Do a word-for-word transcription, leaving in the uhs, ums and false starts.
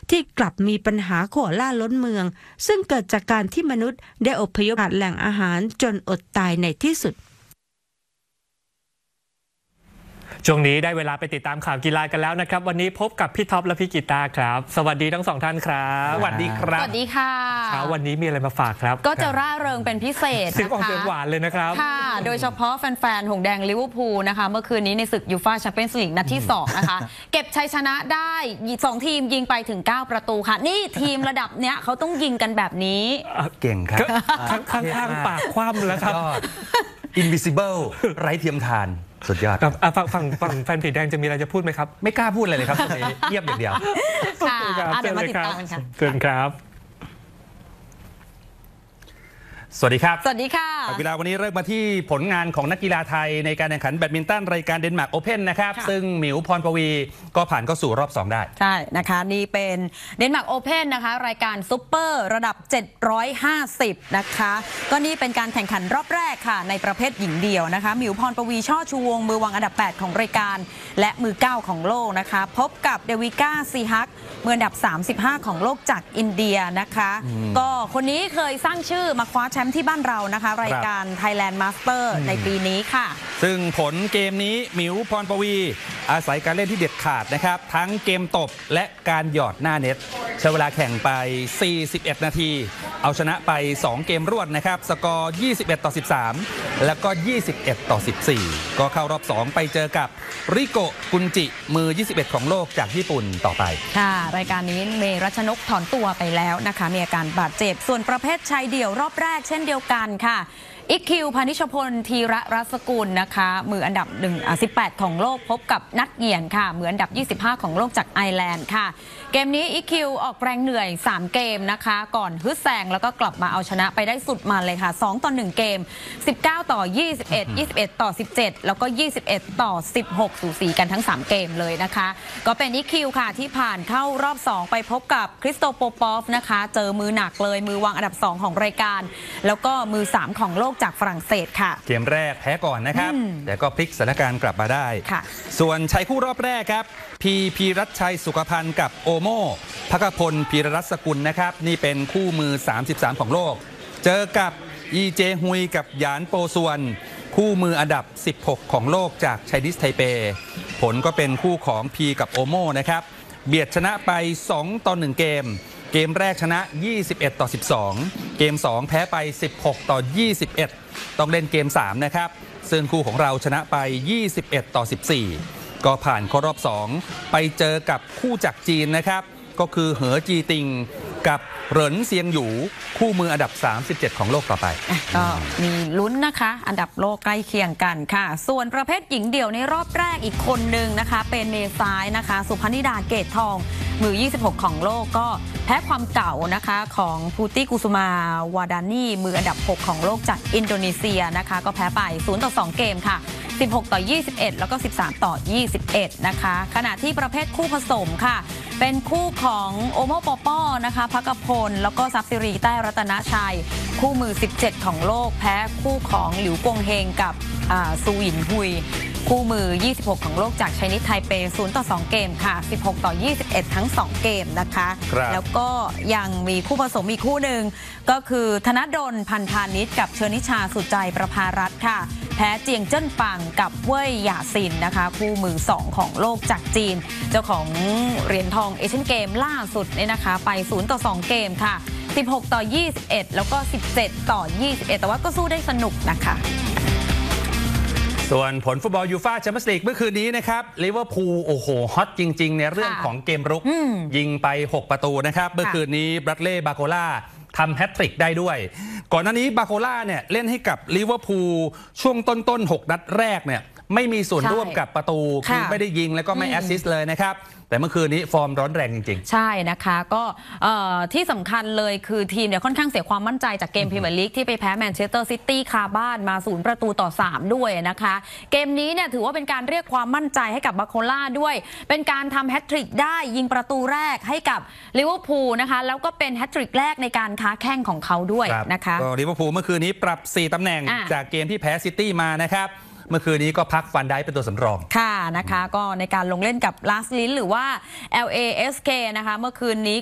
ที่กลับมีปัญหาโคอาล่าล้นเมืองซึ่งเกิดจากการที่มนุษย์ได้อพยพขาดแหล่งอาหารจนอดตายในที่สุดช่วงนี้ได้เวลาไปติดตามข่าวกีฬากันแล้วนะครับวันนี้พบกับพี่ท็อปและพี่กีตาร์ครับสวัสดีทั้งสองท่านครับสวัสดีครับสวัสดีค่ะเช้าวันนี้มีอะไรมาฝากครับก็จะร่าเริงเป็นพิเศษนะคะเสียงออกเสียงหวานเลยนะครับค่ะโดยเฉพาะแฟนๆหงแดงลิเวอร์พูลนะคะเมื่อคืนนี้ในศึกยูฟ่าแชมเปี้ยนส์ลีกนัดที่สองนะคะเก็บชัยชนะได้สองทีมยิงไปถึงเก้าประตูค่ะนี่ทีมระดับเนี้ยเขาต้องยิงกันแบบนี้เก่งครับข้างๆปากคว่ำแล้วครับ Invisible ไร้เทียมทานสุดยอดฝั่งฝั่งฝั่งแฟนผีแดงจะมีอะไรจะพูดไหมครับไม่กล้าพูดอะไรเลยครับเงียบอย่างเดียวค่ะเดี๋ยวมาติดตามกันค่ะเชิญครับสวัสดีครับสวัสดีค่ะกีฬาวันนี้เริ่มมาที่ผลงานของนักกีฬาไทยในการแข่งขันแบดมินตันรายการเดนมาร์กโอเพ่นนะครับซึ่งหมิวพรปวีก็ผ่านเข้าสู่รอบสองได้ใช่นะคะนี่เป็นเดนมาร์กโอเพ่นนะคะรายการซุปเปอร์ระดับเจ็ดร้อยห้าสิบนะคะก็นี่เป็นการแข่งขันรอบแรกค่ะในประเภทหญิงเดี่ยวนะคะหมิวพรปวีช่อชูวงมือวางอันดับแปดของรายการและมือเก้าของโลกนะคะพบกับเดวิก้าซีฮักมืออันดับสามสิบห้าของโลกจากอินเดียนะคะก็คนนี้เคยสร้างชื่อมาคว้าแชมป์ที่บ้านเรานะคะรายการ Thailand Master ในปีนี้ค่ะซึ่งผลเกมนี้หมิวพรปวีอาศัยการเล่นที่เด็ดขาดนะครับทั้งเกมตบและการหยอดหน้าเน็ตใช้เวลาแข่งไปสี่สิบเอ็ดนาทีเอาชนะไปสองเกมรวดนะครับสกอร์ยี่สิบเอ็ดต่อสิบสามแล้วก็ยี่สิบเอ็ดต่อสิบสี่ก็เข้ารอบสองไปเจอกับริโกะกุนจิมือยี่สิบเอ็ดของโลกจากญี่ปุ่นต่อไปค่ะรายการนี้เมรัชนกถอนตัวไปแล้วนะคะมีอาการบาดเจ็บส่วนประเภทชายเดี่ยวรอบแรกเช่นเดียวกันค่ะอิคคิวพานิชพลธีระรัศกุลนะคะมืออันดับหนึ่งอ่ะสิบแปดของโลกพบกับนัทเหยียนค่ะมืออันดับยี่สิบห้าของโลกจากไอร์แลนด์ค่ะเกมนี้อิคคิวออกแรงเหนื่อยสามเกมนะคะก่อนฮึดแซงแล้วก็กลับมาเอาชนะไปได้สุดมันเลยค่ะสองต่อหนึ่งเกมสิบเก้าต่อยี่สิบเอ็ด ยี่สิบเอ็ดต่อสิบเจ็ดแล้วก็ยี่สิบเอ็ดต่อสิบหกสูสีกันทั้งสามเกมเลยนะคะก็เป็นอิคคิวค่ะที่ผ่านเข้ารอบสองไปพบกับคริสโตโปปอฟนะคะเจอมือหนักเลยมือวางอันดับสองของรายการแล้วก็มือสามของโลกจากฝรั่งเศสค่ะเกมแรกแพ้ก่อนนะครับแต่ก็พลิกสถานการณ์กลับมาได้ส่วนชายคู่รอบแรกครับพีพีรัชชัยสุขพันธ์กับโอโม่ภคพลพีรรัศกุลนะครับนี่เป็นคู่มือสามสิบสามของโลกเจอกับอีเจฮุยกับหยานโปส่วนคู่มืออันดับสิบหกของโลกจากไชนีสไทเปผลก็เป็นคู่ของพีกับโอโม่นะครับเบียดชนะไปสองต่อหนึ่งเกมเกมแรกชนะยี่สิบเอ็ดต่อสิบสองเกมสองแพ้ไปสิบหกต่อยี่สิบเอ็ดต้องเล่นเกมสามนะครับซึ่งคู่ของเราชนะไปยี่สิบเอ็ดต่อสิบสี่ก็ผ่านเข้ารอบสองไปเจอกับคู่จากจีนนะครับก็คือเหอจีติงกับเหรินเซียงหยูคู่มืออันดับสามสิบเจ็ดของโลกต่อไปก็มีลุ้นนะคะอันดับโลกใกล้เคียงกันค่ะส่วนประเภทหญิงเดี่ยวในรอบแรกอีกคนหนึ่งนะคะเป็นเมซ้ายนะคะสุพนิดาเกตทองมือยี่สิบหกของโลกก็แพ้ความเก่านะคะของพูติกุสุมาวาดานีมืออันดับหกของโลกจากอินโดนีเซียนะคะก็แพ้ไปศูนย์ต่อสองเกมค่ะสิบหกต่อยี่สิบเอ็ดแล้วก็สิบสามต่อยี่สิบเอ็ดนะคะขณะที่ประเภทคู่ผสมค่ะเป็นคู่ของโอโมปอปอนะคะภคพลแล้วก็ซับซิรีใต้รัตนชัยคู่มือสิบเจ็ดของโลกแพ้คู่ของหลิวกงเฮงกับซูหยินฮุยคู่มือยี่สิบหกของโลกจากไชนีสไทเปศูนย์ต่อสองเกมค่ะสิบหกต่อยี่สิบเอ็ดทั้งสองเกมนะคะแล้วก็ยังมีคู่ผสมอีกคู่หนึ่งก็คือธนดลพันธานิชกับเชอนิชาสุดใจประภารัตน์ค่ะแพ้เจียงเจิ้นปังกับเว่ยหย่าซินนะคะคู่มือสองของโลกจากจีนเจ้าของเหรียญทองเอเชียนเกมล่าสุดเนี่ยนะคะไปศูนย์ต่อสองเกมค่ะสิบหกต่อยี่สิบเอ็ดแล้วก็สิบเจ็ดต่อยี่สิบเอ็ดแต่ว่าก็สู้ได้สนุกนะคะส่วนผลฟุตบอลยูฟ่าแชมเปี้ยนส์ลีกเมื่อคืนนี้นะครับลิเวอร์พูลโอ้โหฮอตจริงๆในเรื่องของเกมรุกยิงไปหกประตูนะครับเมื่อคืนนี้บรัดเล่บาโคล่าทำแฮตทริกได้ด้วยก่อนหน้านี้บาโคล่าเนี่ยเล่นให้กับลิเวอร์พูลช่วงต้นๆหกนัดแรกเนี่ยไม่มีส่วนร่วมกับประตูคือไม่ได้ยิงแล้วก็ไม่แอสซิสต์เลยนะครับแต่เมื่อคืนนี้ฟอร์มร้อนแรงจริงๆใช่นะคะก็ที่สำคัญเลยคือทีมเนี่ยค่อนข้างเสียความมั่นใจจากเกมพรีเมียร์ลีกที่ไปแพ้แมนเชสเตอร์ซิตี้คาบ้านมาศูนย์ประตูต่อสามด้วยนะคะเกมนี้เนี่ยถือว่าเป็นการเรียกความมั่นใจให้กับบาโคล่าด้วยเป็นการทำแฮตทริกได้ยิงประตูแรกให้กับลิเวอร์พูลนะคะแล้วก็เป็นแฮตทริกแรกในการค้าแข้งของเขาด้วยนะคะก็ลิเวอร์พูลเมื่อคืนนี้ปรับสี่ตำแหน่งจากเกมที่แพ้ซิตี้มานะครับเมื่อคืนนี้ก็พักฟันได้เป็นตัวสำรองค่ะนะคะก็ในการลงเล่นกับลาสลินหรือว่า แอล เอ เอส เค นะคะเมื่อคืนนี้